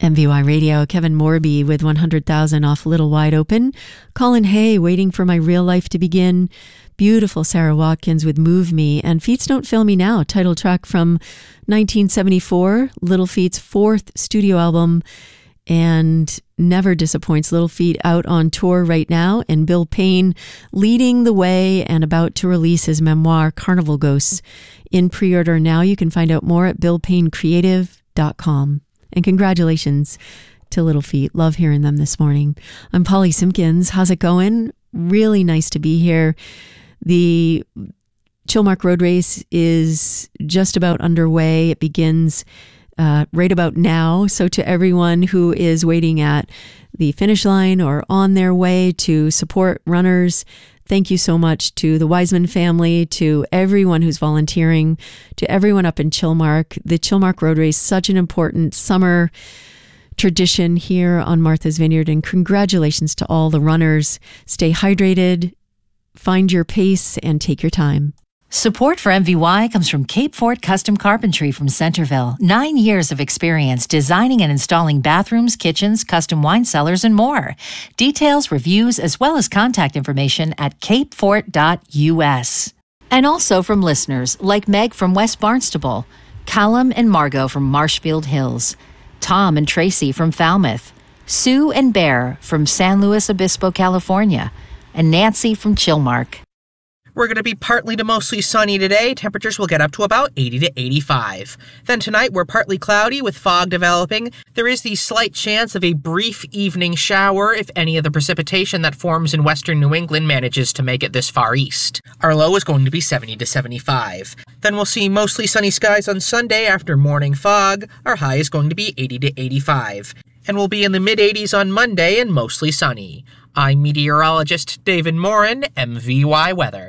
MVY Radio, Kevin Morby with 100,000 off Little Wide Open. Colin Hay, Waiting for My Real Life to Begin. Beautiful Sarah Watkins with Move Me. And Feats Don't Fail Me Now, title track from 1974, Little Feat's fourth studio album, and never disappoints. Little Feat out on tour right now, and Bill Payne leading the way and about to release his memoir, Carnival Ghosts, in pre-order now. You can find out more at billpaynecreative.com. And congratulations to Little Feat. Love hearing them this morning. I'm Polly Simpkins. How's it going? Really nice to be here. The Chilmark Road Race is just about underway. It begins right about now. So to everyone who is waiting at the finish line or on their way to support runners, thank you so much to the Wiseman family, to everyone who's volunteering, to everyone up in Chilmark. The Chilmark Road Race, such an important summer tradition here on Martha's Vineyard, and congratulations to all the runners. Stay hydrated, find your pace, and take your time. Support for MVY comes from Cape Fort Custom Carpentry from Centerville. 9 years of experience designing and installing bathrooms, kitchens, custom wine cellars, and more. Details, reviews, as well as contact information at capefort.us. And also from listeners like Meg from West Barnstable, Callum and Margot from Marshfield Hills, Tom and Tracy from Falmouth, Sue and Bear from San Luis Obispo, California, and Nancy from Chilmark. We're going to be partly to mostly sunny today. Temperatures will get up to about 80 to 85. Then tonight, we're partly cloudy with fog developing. There is the slight chance of a brief evening shower if any of the precipitation that forms in western New England manages to make it this far east. Our low is going to be 70 to 75. Then we'll see mostly sunny skies on Sunday after morning fog. Our high is going to be 80 to 85. And we'll be in the mid-80s on Monday and mostly sunny. I'm meteorologist David Morin, MVY Weather.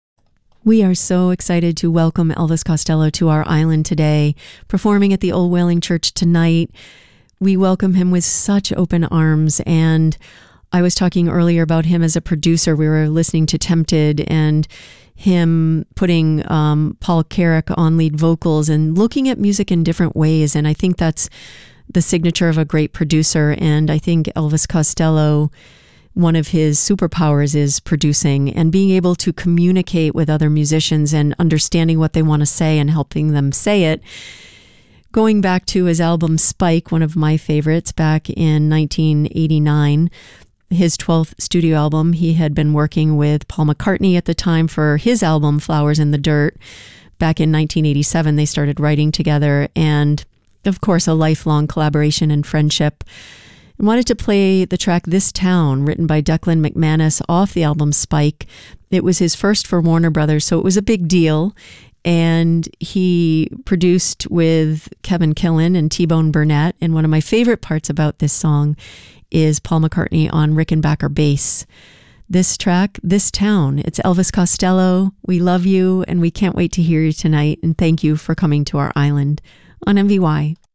We are so excited to welcome Elvis Costello to our island today, performing at the Old Whaling Church tonight. We welcome him with such open arms, and I was talking earlier about him as a producer. We were listening to Tempted and him putting Paul Carrick on lead vocals and looking at music in different ways, and I think that's the signature of a great producer. And I think Elvis Costello, one of his superpowers is producing and being able to communicate with other musicians and understanding what they want to say and helping them say it. Going back to his album Spike, one of my favorites, back in 1989, his 12th studio album, he had been working with Paul McCartney at the time for his album Flowers in the Dirt. Back in 1987, they started writing together, and of course, a lifelong collaboration and friendship. I wanted to play the track This Town, written by Declan McManus, off the album Spike. It was his first for Warner Brothers, so it was a big deal. And he produced with Kevin Killen and T-Bone Burnett. And one of my favorite parts about this song is Paul McCartney on Rickenbacker bass. This track, This Town, it's Elvis Costello. We love you, and we can't wait to hear you tonight. And thank you for coming to our island on MVY.